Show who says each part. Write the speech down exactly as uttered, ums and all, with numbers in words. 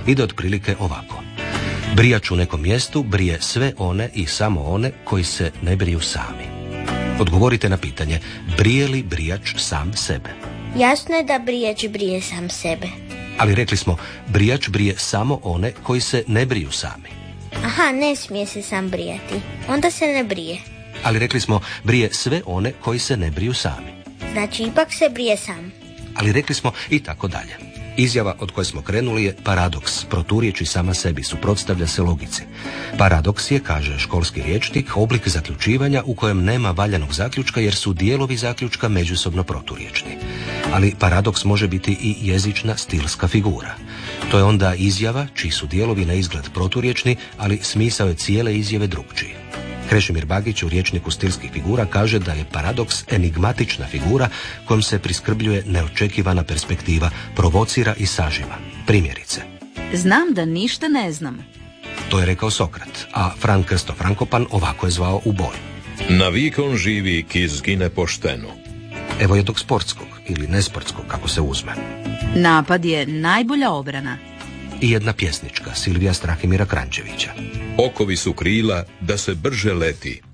Speaker 1: ide otprilike ovako. Brijač u nekom mjestu brije sve one i samo one koji se ne briju sami. Odgovorite na pitanje, brije li brijač sam sebe?
Speaker 2: Jasno je da brijač brije sam sebe.
Speaker 1: Ali rekli smo, brijač brije samo one koji se ne briju sami.
Speaker 2: Aha, ne smije se sam brijati. Onda se ne brije.
Speaker 1: Ali rekli smo, brije sve one koji se ne briju sami.
Speaker 2: Znači, ipak se brije sam.
Speaker 1: Ali rekli smo i tako dalje. Izjava od koje smo krenuli je paradoks. Proturječi sama sebi, suprotstavlja se logici. Paradoks je, kaže školski rječnik, oblik zaključivanja u kojem nema valjanog zaključka jer su dijelovi zaključka međusobno proturječni. Ali paradoks može biti i jezična stilska figura. To je onda izjava čiji su dijelovi na izgled proturječni, ali smisao je cijele izjave drukčiji. Krešimir Bagić u rječniku stilskih figura kaže da je paradoks enigmatična figura kojom se priskrbljuje neočekivana perspektiva, provocira i saživa. Primjerice.
Speaker 3: Znam da ništa ne znam.
Speaker 1: To je rekao Sokrat, a Fran Krsto Frankopan ovako je zvao u boj.
Speaker 4: Navikon živi ki zgine pošteno.
Speaker 1: Evo jednog sportskog ili nesportskog, kako se uzme.
Speaker 3: Napad je najbolja obrana.
Speaker 1: I jedna pjesnička, Silvija Strahimira Kranjčevića.
Speaker 4: Okovi su krila da se brže leti.